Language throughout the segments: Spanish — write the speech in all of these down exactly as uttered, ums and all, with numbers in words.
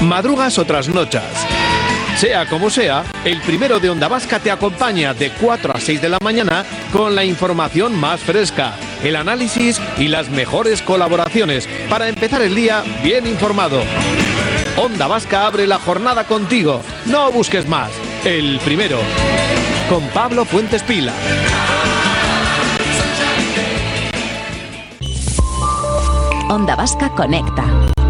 madrugas o trasnochas. Sea como sea, el primero de Onda Vasca te acompaña de cuatro a seis de la mañana con la información más fresca, el análisis y las mejores colaboraciones para empezar el día bien informado. Onda Vasca abre la jornada contigo. No busques más. El primero. Con Pablo Fuentes Pila. Onda Vasca conecta.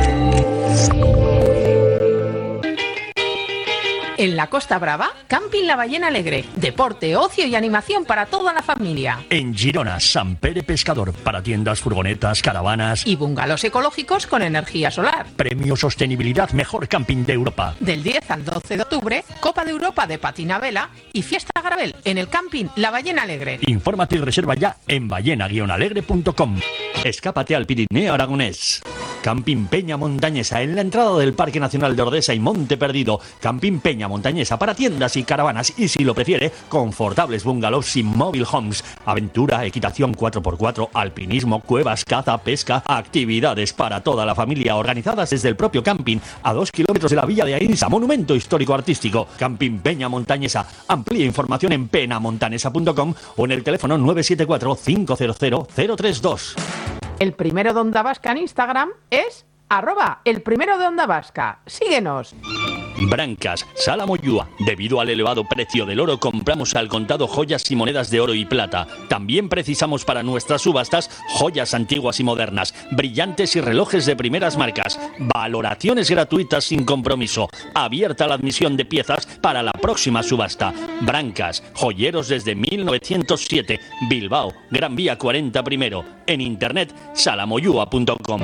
En la Costa Brava, Camping La Ballena Alegre. Deporte, ocio y animación para toda la familia. En Girona, Sant Pere Pescador. Para tiendas, furgonetas, caravanas. Y bungalows ecológicos con energía solar. Premio Sostenibilidad Mejor Camping de Europa. Del diez al doce de octubre, Copa de Europa de patina vela y Fiesta Gravel en el Camping La Ballena Alegre. Infórmate y reserva ya en ballena guion alegre punto com. Escápate al Pirineo aragonés. Camping Peña Montañesa, en la entrada del Parque Nacional de Ordesa y Monte Perdido. Camping Peña Montañesa para tiendas y caravanas y, si lo prefiere, confortables bungalows y mobile homes. Aventura, equitación cuatro por cuatro, alpinismo, cuevas, caza, pesca, actividades para toda la familia organizadas desde el propio camping a dos kilómetros de la Villa de Aínsa, monumento histórico artístico. Camping Peña Montañesa. Amplía información en penamontanesa punto com o en el teléfono nueve siete cuatro, cinco cero cero, cero tres dos. El primero de Onda Vasca en Instagram es arroba el primero de Onda Vasca. Síguenos. Brancas, Sala Moyúa. Debido al elevado precio del oro, compramos al contado joyas y monedas de oro y plata. También precisamos para nuestras subastas joyas antiguas y modernas, brillantes y relojes de primeras marcas. Valoraciones gratuitas sin compromiso. Abierta la admisión de piezas para la próxima subasta. Brancas, joyeros desde mil novecientos siete. Bilbao, Gran Vía cuarenta primero. En internet, salamoyúa punto com.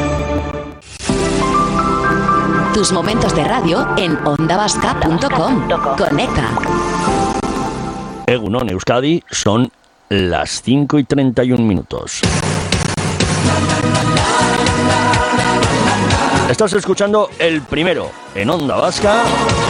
Tus momentos de radio en onda vasca punto com. Conecta. Egunon Euskadi, son las cinco y treinta y un minutos. Estás escuchando El Primero en Onda Vasca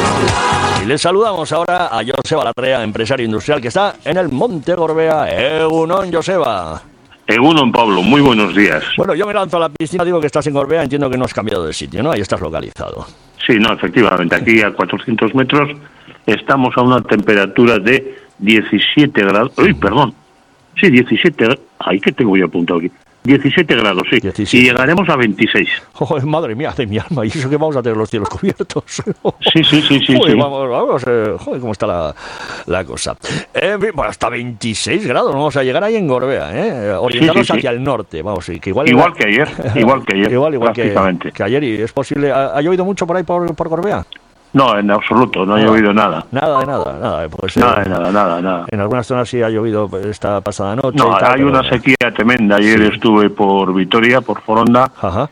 y les saludamos ahora a Joseba Larrea, empresario industrial que está en el Monte Gorbea. Egunon, Joseba. Egunon, Pablo, muy buenos días. Bueno, yo me lanzo a la piscina, digo que estás en Gorbea, entiendo que no has cambiado de sitio, ¿no? Ahí estás localizado. Sí, no, efectivamente, aquí a cuatrocientos metros estamos a una temperatura de diecisiete grados. Uy, perdón. Sí, diecisiete grados. Ahí que tengo yo apuntado aquí. diecisiete grados, sí. diecisiete. Y llegaremos a veintiséis. Joder, madre mía, de mi alma. Y eso que vamos a tener los cielos cubiertos. Sí, sí, sí, sí. Joder, sí. Vamos, vamos. Eh, joder, cómo está la, la cosa. Eh, bueno, hasta veintiséis grados vamos a llegar ahí en Gorbea, ¿eh? Orientados sí, sí, sí. hacia el norte. Vamos, sí, que igual, igual que ayer. Igual que ayer. igual, igual que, que ayer. Y es posible. ¿Ha, ha llovido mucho por ahí por, por Gorbea? No, en absoluto, no ha llovido nada. Nada de nada, nada. Pues, nada eh, de nada, nada, nada. En algunas zonas sí ha llovido esta pasada noche. No, y tal, hay pero... una sequía tremenda. Ayer sí. estuve por Vitoria, por Foronda. Ajá.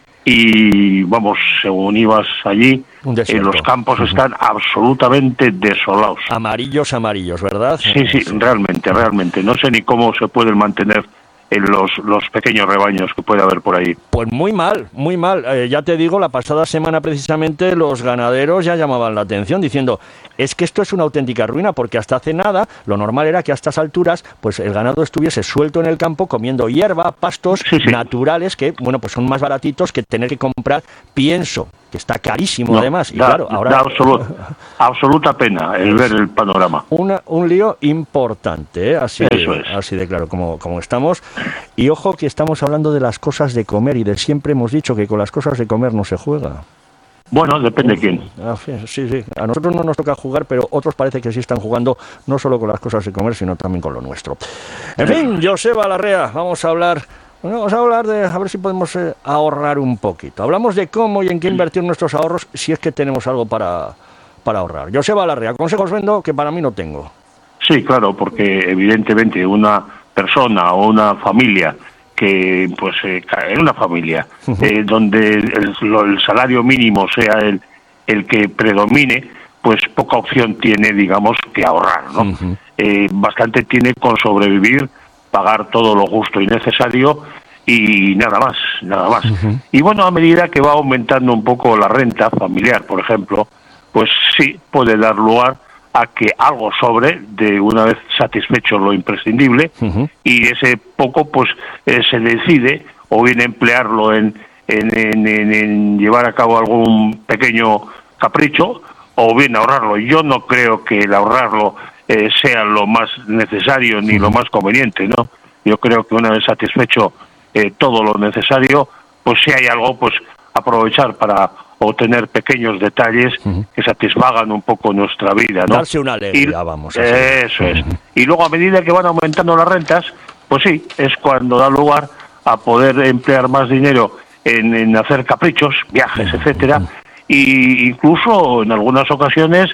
Y vamos, según ibas allí, eh, los campos uh-huh. están absolutamente desolados. Amarillos, amarillos, ¿verdad? Sí, sí, sí, realmente, realmente. No sé ni cómo se pueden mantener en los, los pequeños rebaños que puede haber por ahí. Pues muy mal, muy mal. Eh, ya te digo, la pasada semana precisamente los ganaderos ya llamaban la atención diciendo, es que esto es una auténtica ruina, porque hasta hace nada lo normal era que a estas alturas pues el ganado estuviese suelto en el campo comiendo hierba, pastos sí, sí. naturales que, bueno, pues son más baratitos que tener que comprar pienso, que está carísimo no, además. Y da, claro, ahora da absoluta, absoluta pena el ver el panorama. Una, un lío importante, ¿eh? así, Eso de, es. así de claro, como, como estamos. Y ojo que estamos hablando de las cosas de comer y de siempre hemos dicho que con las cosas de comer no se juega. Bueno, depende de quién. Ah, sí, sí. A nosotros no nos toca jugar, pero otros parece que sí están jugando no solo con las cosas de comer, sino también con lo nuestro. En fin, Joseba Larrea, vamos a hablar... Bueno, vamos a hablar de, a ver si podemos eh, ahorrar un poquito. Hablamos de cómo y en qué invertir nuestros ahorros si es que tenemos algo para, para ahorrar. Joseba Larrea, consejos vendo que para mí no tengo. Sí, claro, porque evidentemente una persona o una familia que, pues, eh, en una familia uh-huh. eh, donde el, el salario mínimo sea el, el que predomine, pues poca opción tiene, digamos, que ahorrar, ¿no? Uh-huh. Eh, bastante tiene con sobrevivir, pagar todo lo justo y necesario y nada más, nada más. Uh-huh. Y bueno, a medida que va aumentando un poco la renta familiar, por ejemplo, pues sí puede dar lugar a que algo sobre de una vez satisfecho lo imprescindible uh-huh. y ese poco pues eh, se decide o bien emplearlo en, en, en, en, en llevar a cabo algún pequeño capricho, o bien ahorrarlo. Yo no creo que el ahorrarlo eh, sea lo más necesario ni lo más conveniente, ¿no? Yo creo que una vez satisfecho eh, todo lo necesario, pues si hay algo, pues aprovechar para obtener pequeños detalles uh-huh. que satisfagan un poco nuestra vida, ¿no? Darse una alegría, y, vamos. Así. Eso es. Uh-huh. Y luego, a medida que van aumentando las rentas, pues sí, es cuando da lugar a poder emplear más dinero en, en hacer caprichos, viajes, uh-huh. etcétera, uh-huh. y incluso en algunas ocasiones,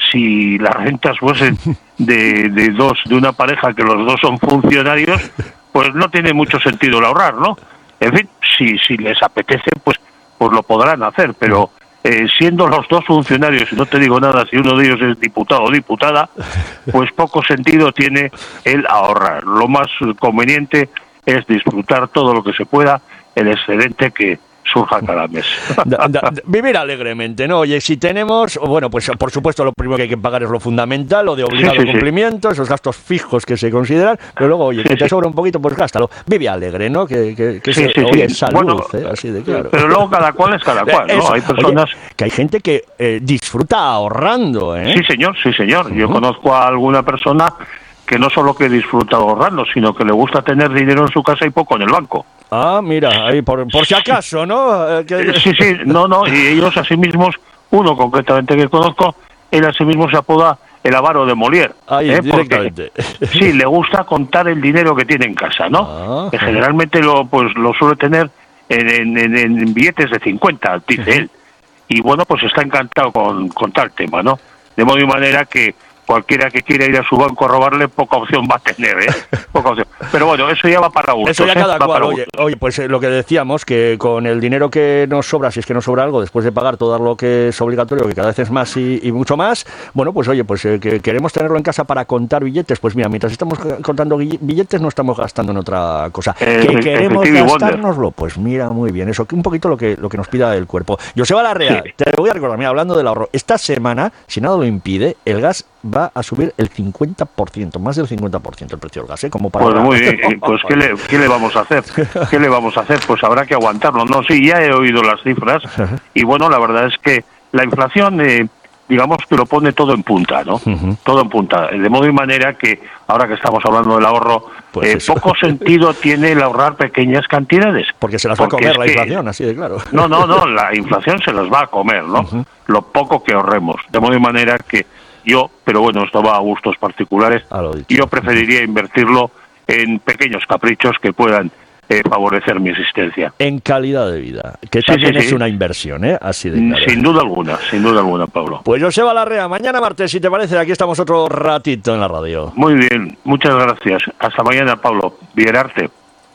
si las rentas fuesen de, de dos, de una pareja que los dos son funcionarios, pues no tiene mucho sentido el ahorrar, ¿no? En fin, si, si les apetece, pues, pues lo podrán hacer, pero eh, siendo los dos funcionarios, y no te digo nada, si uno de ellos es diputado o diputada, pues poco sentido tiene el ahorrar. Lo más conveniente es disfrutar todo lo que se pueda, el excedente que surja cada mes. Da, da, vivir alegremente, ¿no? Oye, si tenemos, bueno, pues por supuesto lo primero que hay que pagar es lo fundamental, lo de obligado sí, sí, cumplimiento, sí. esos gastos fijos que se consideran, pero luego, oye, sí, que te sí. sobra un poquito, pues gástalo. Vive alegre, ¿no? Que, que, que sí, se, sí, oye, sí. salud, Bueno, eh, así de claro. Pero luego cada cual es cada cual, ¿no? Eso. Hay personas... Oye, que hay gente que eh, disfruta ahorrando, ¿eh? Sí, señor, sí, señor. Uh-huh. Yo conozco a alguna persona que no solo que disfruta ahorrando, sino que le gusta tener dinero en su casa y poco en el banco. Ah, mira, ahí por, por si acaso, ¿no? Eh, que... Sí, sí, no, no, y ellos a sí mismos, uno concretamente que conozco, él a sí mismo se apoda el avaro de Molière. Ahí, ¿eh? directamente. Porque, sí, le gusta contar el dinero que tiene en casa, ¿no? Ah, que generalmente lo pues lo suele tener en, en, en billetes de cincuenta, dice él. Y bueno, pues está encantado con, con tal tema, ¿no? De modo y manera que cualquiera que quiera ir a su banco a robarle, poca opción va a tener, ¿eh? Poca opción. Pero bueno, eso ya va para gustos. Eso ya ¿eh? cada va cual. Oye, oye, pues eh, lo que decíamos, que con el dinero que nos sobra, si es que nos sobra algo, después de pagar todo lo que es obligatorio, que cada vez es más y, y mucho más, bueno, pues oye, pues eh, que queremos tenerlo en casa para contar billetes, pues mira, mientras estamos contando billetes no estamos gastando en otra cosa. Eh, que queremos gastárnoslo, pues mira, muy bien, eso, un poquito lo que, lo que nos pida el cuerpo. Joseba Larrea, sí. Te voy a recordar, mira, hablando del ahorro, esta semana, si nada lo impide, el gas va a subir el cincuenta por ciento, más del cincuenta por ciento el precio del gas, ¿eh? Como para... Pues muy bien, pues ¿qué le, ¿qué le vamos a hacer? ¿Qué le vamos a hacer? Pues habrá que aguantarlo. No, sí, ya he oído las cifras y bueno, la verdad es que la inflación, eh, digamos que lo pone todo en punta, ¿no? Uh-huh. Todo en punta, de modo y manera que, ahora que estamos hablando del ahorro, pues eh, poco sentido tiene el ahorrar pequeñas cantidades. Porque se las va a comer la inflación, así de claro. No, no, no, la inflación se las va a comer, ¿no? Uh-huh. Lo poco que ahorremos, de modo y manera que yo, pero bueno, esto va a gustos particulares, yo preferiría invertirlo en pequeños caprichos que puedan eh, favorecer mi existencia. En calidad de vida, que sí, también sí, es sí. una inversión, ¿eh? Así de claro. Sin duda alguna, sin duda alguna, Pablo. Pues Joseba Larrea, mañana martes, si te parece, aquí estamos otro ratito en la radio. Muy bien, muchas gracias. Hasta mañana, Pablo. Vierarte.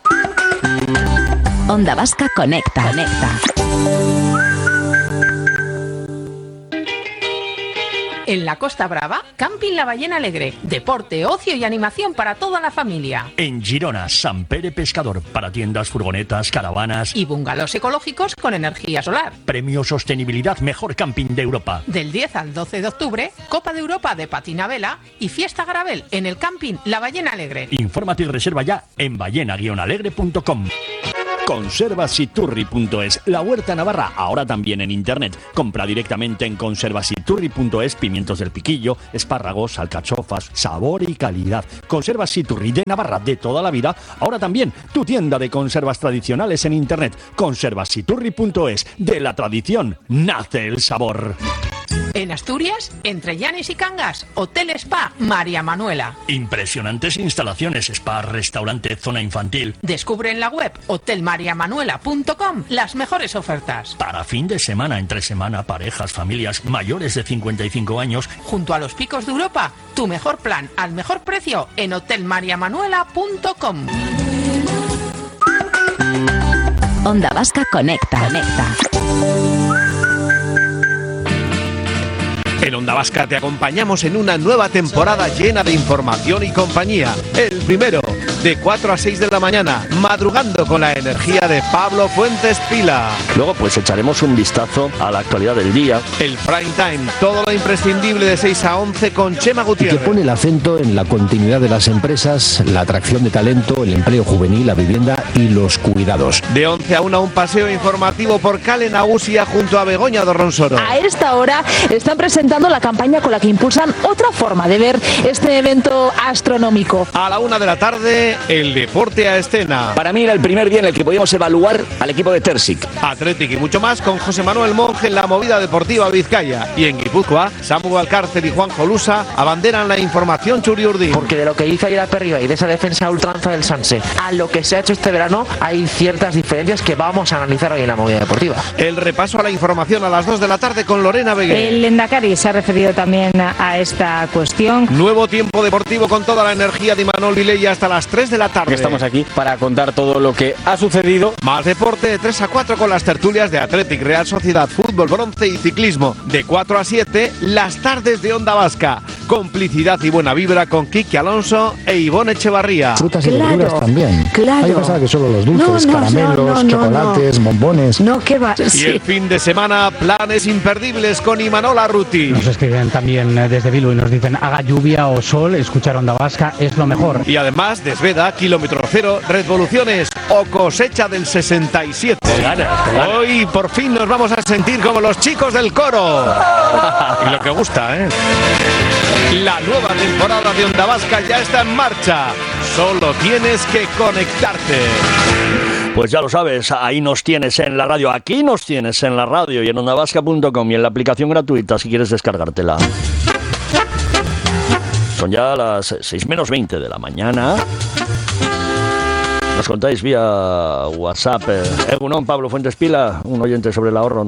Onda Vasca Conecta. Conecta. En la Costa Brava, Camping La Ballena Alegre. Deporte, ocio y animación para toda la familia. En Girona, Sant Pere Pescador. Para tiendas, furgonetas, caravanas. Y bungalows ecológicos con energía solar. Premio Sostenibilidad Mejor Camping de Europa. Del diez al doce de octubre, Copa de Europa de patina vela y fiesta Garabel en el Camping La Ballena Alegre. Infórmate y reserva ya en ballena guion alegre punto com. Conservasiturri punto es, la huerta navarra, ahora también en internet. Compra directamente en conservasiturri punto es pimientos del piquillo, espárragos, alcachofas, sabor y calidad. Conservasiturri de Navarra de toda la vida, ahora también tu tienda de conservas tradicionales en internet. Conservasiturri punto es, de la tradición nace el sabor. En Asturias, entre Llanes y Cangas, Hotel Spa María Manuela. Impresionantes instalaciones, spa, restaurante, zona infantil. Descubre en la web hotel maria manuela punto com las mejores ofertas. Para fin de semana, entre semana, parejas, familias mayores de cincuenta y cinco años. Junto a los picos de Europa, tu mejor plan al mejor precio en hotel maria manuela punto com. Onda Vasca Conecta. Conecta. En Onda Vasca te acompañamos en una nueva temporada llena de información y compañía. El primero, de cuatro a seis de la mañana, madrugando con la energía de Pablo Fuentes Pila. Luego pues echaremos un vistazo a la actualidad del día. El prime time, todo lo imprescindible de seis a once con Chema Gutiérrez. Que pone el acento en la continuidad de las empresas, la atracción de talento, el empleo juvenil, la vivienda y los cuidados. De once a una, un paseo informativo por Cale Nagusia junto a Begoña Dorronsoro. A esta hora están presentando la campaña con la que impulsan otra forma de ver este evento astronómico. A la una de la tarde, el deporte a escena. Para mí era el primer día en el que podíamos evaluar al equipo de Tersic. Atlético y mucho más con José Manuel Monge en la movida deportiva Vizcaya. Y en Guipúzcoa, Samu Alcárcel y Juan Jolusa abanderan la información Churiurdín. Porque de lo que hizo ayer a Perriba y de esa defensa a ultranza del Sanse a lo que se ha hecho este verano, hay ciertas diferencias que vamos a analizar hoy en la movida deportiva. El repaso a la información a las dos de la tarde con Lorena Begué. El Endacari se ha referido también a esta cuestión. Nuevo tiempo deportivo con toda la energía de Imanol Vilella hasta las tres de la tarde. Estamos aquí para contar todo lo que ha sucedido. Más deporte de tres a cuatro con las tertulias de Athletic, Real Sociedad, Fútbol, Bronce y Ciclismo. De cuatro a siete, las tardes de Onda Vasca. Complicidad y buena vibra con Kiki Alonso e Ivonne Echevarría. Frutas y Claro, verduras también. claro. Hay que pensar que solo los dulces, No, no, caramelos, no, no, no, chocolates, no. bombones. No, ¿qué va? Y Sí. el fin de semana, planes imperdibles con Imanol Arruti. Nos escriben también desde Bilbao y nos dicen haga lluvia o sol, escuchar Onda Vasca es lo mejor. Y además, Desveda, Kilómetro Cero, Revoluciones o Cosecha del sesenta y siete. Con ganas, con ganas. Hoy por fin nos vamos a sentir como los chicos del coro. Y lo que gusta, ¿eh? La nueva temporada de Onda Vasca ya está en marcha. Solo tienes que conectarte. Pues ya lo sabes, ahí nos tienes en la radio, aquí nos tienes en la radio y en onda vasca punto com y en la aplicación gratuita si quieres descargártela. Son ya las seis menos veinte de la mañana. Nos contáis vía WhatsApp. Eh, Egunon, Pablo Fuentes Pila, un oyente sobre el ahorro.